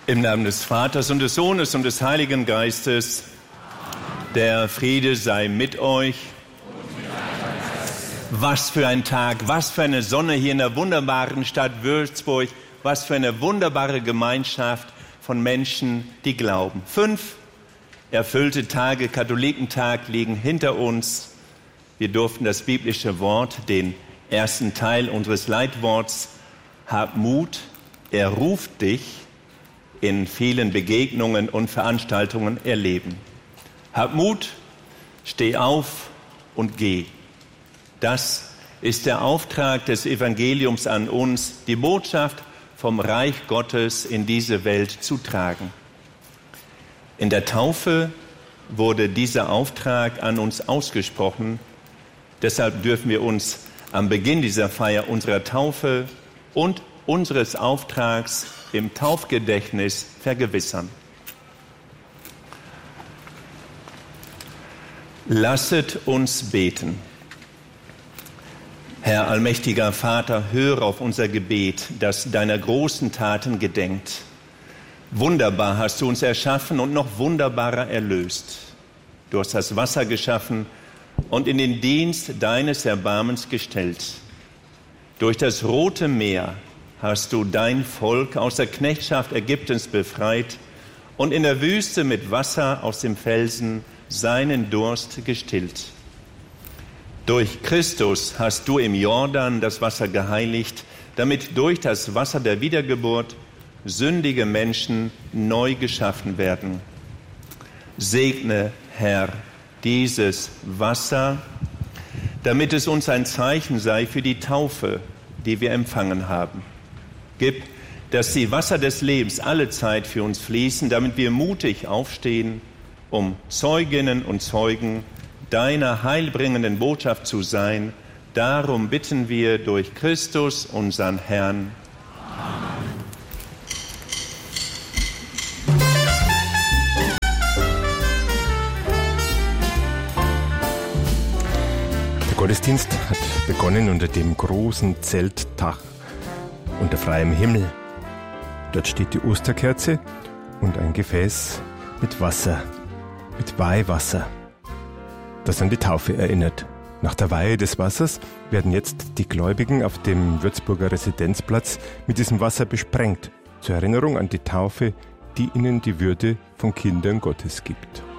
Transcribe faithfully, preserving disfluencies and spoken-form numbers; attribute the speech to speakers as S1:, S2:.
S1: Im Namen des Vaters und des Sohnes und des Heiligen Geistes, der Friede sei mit euch. Was für ein Tag, was für eine Sonne hier in der wunderbaren Stadt Würzburg, was für eine wunderbare Gemeinschaft von Menschen, die glauben. Fünf erfüllte Tage, Katholikentag, liegen hinter uns. Wir durften das biblische Wort, den ersten Teil unseres Leitworts, hab Mut, er ruft dich, in vielen Begegnungen und Veranstaltungen erleben. Hab Mut, steh auf und geh. Das ist der Auftrag des Evangeliums an uns, die Botschaft vom Reich Gottes in diese Welt zu tragen. In der Taufe wurde dieser Auftrag an uns ausgesprochen. Deshalb dürfen wir uns am Beginn dieser Feier unserer Taufe und unseres Auftrags im Taufgedächtnis vergewissern. Lasset uns beten. Herr allmächtiger Vater, höre auf unser Gebet, das deiner großen Taten gedenkt. Wunderbar hast du uns erschaffen und noch wunderbarer erlöst. Du hast das Wasser geschaffen und in den Dienst deines Erbarmens gestellt. Durch das Rote Meer hast du dein Volk aus der Knechtschaft Ägyptens befreit und in der Wüste mit Wasser aus dem Felsen seinen Durst gestillt. Durch Christus hast du im Jordan das Wasser geheiligt, damit durch das Wasser der Wiedergeburt sündige Menschen neu geschaffen werden. Segne, Herr, dieses Wasser, damit es uns ein Zeichen sei für die Taufe, die wir empfangen haben. Gib, dass die Wasser des Lebens alle Zeit für uns fließen, damit wir mutig aufstehen, um Zeuginnen und Zeugen deiner heilbringenden Botschaft zu sein. Darum bitten wir durch Christus, unseren Herrn. Amen.
S2: Der Gottesdienst hat begonnen unter dem großen Zeltdach unter freiem Himmel. Dort steht die Osterkerze und ein Gefäß mit Wasser, mit Weihwasser, das an die Taufe erinnert. Nach der Weihe des Wassers werden jetzt die Gläubigen auf dem Würzburger Residenzplatz mit diesem Wasser besprengt, zur Erinnerung an die Taufe, die ihnen die Würde von Kindern Gottes gibt.